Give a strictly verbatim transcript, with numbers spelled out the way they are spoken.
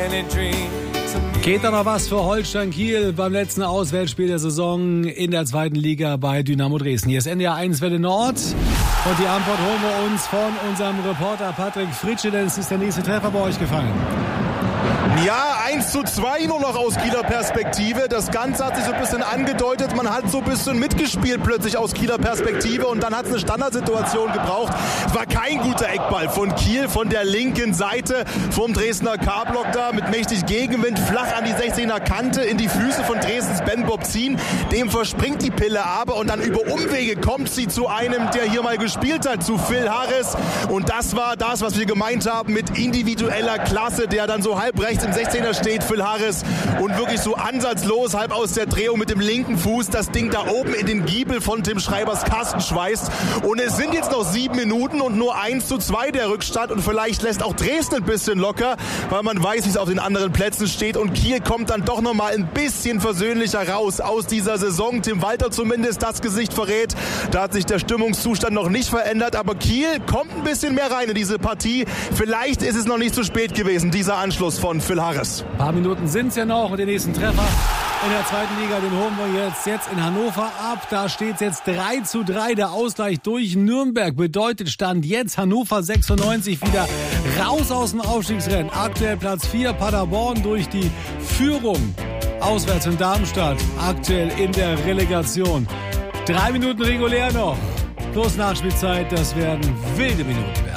Geht da noch was für Holstein Kiel beim letzten Auswärtsspiel der Saison in der zweiten Liga bei Dynamo Dresden? Hier ist N D R eins Welle Nord und die Antwort holen wir uns von unserem Reporter Patrick Fritsche, denn es ist der nächste Treffer bei euch gefallen. Ja, eins zu zwei nur noch aus Kieler Perspektive. Das Ganze hat sich so ein bisschen angedeutet. Man hat so ein bisschen mitgespielt plötzlich aus Kieler Perspektive und dann hat es eine Standardsituation gebraucht. War kein guter Eckball von Kiel, von der linken Seite vom Dresdner K-Block da mit mächtig Gegenwind, flach an die sechzehner Kante in die Füße von Dresdens Ben Bobzin. Dem verspringt die Pille aber und dann über Umwege kommt sie zu einem, der hier mal gespielt hat, zu Phil Harris. Und das war das, was wir gemeint haben mit individueller Klasse, der dann so halb rechts im sechzehner steht, Phil Harris, und wirklich so ansatzlos, halb aus der Drehung mit dem linken Fuß, das Ding da oben in den Giebel von Tim Schreibers Kasten schweißt. Und es sind jetzt noch sieben Minuten und nur eins zu zwei der Rückstand und vielleicht lässt auch Dresden ein bisschen locker, weil man weiß, wie es auf den anderen Plätzen steht und Kiel kommt dann doch noch mal ein bisschen versöhnlicher raus aus dieser Saison. Tim Walter zumindest das Gesicht verrät. Da hat sich der Stimmungszustand noch nicht verändert, aber Kiel kommt ein bisschen mehr rein in diese Partie. Vielleicht ist es noch nicht zu spät gewesen, dieser Anschluss von Phil Harris. Ein paar Minuten sind es ja noch und den nächsten Treffer in der zweiten Liga, den holen wir jetzt, jetzt in Hannover ab. Da steht es jetzt drei zu drei. Der Ausgleich durch Nürnberg bedeutet Stand jetzt Hannover sechsundneunzig wieder raus aus dem Aufstiegsrennen. Aktuell Platz vier, Paderborn durch die Führung auswärts in Darmstadt. Aktuell in der Relegation. Drei Minuten regulär noch. Plus Nachspielzeit, das werden wilde Minuten werden.